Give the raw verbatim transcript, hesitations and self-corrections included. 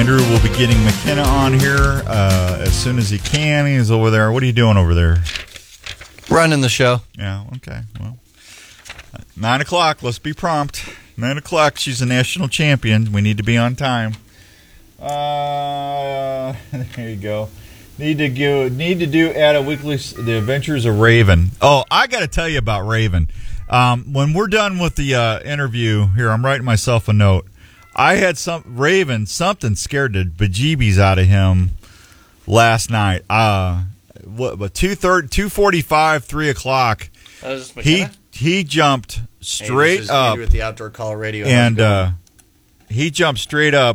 Andrew will be getting McKenna on here uh, as soon as he can. He's over there. What are you doing over there? Running the show. Yeah, okay. Well, nine o'clock. Let's be prompt. Nine o'clock. She's a national champion. We need to be on time. Uh, there you go. Need to go. Need to do add a weekly. The Adventures of Raven. Oh, I got to tell you about Raven. Um, when we're done with the uh, interview here, I'm writing myself a note. I had some Raven. Something scared the bejeebies out of him last night. Uh, what? But two thirty, two forty-five, three o'clock. Uh, is this He McKenna? he jumped Hey, straight this is up Andy with the Outdoor Call Radio. and uh, he jumped straight up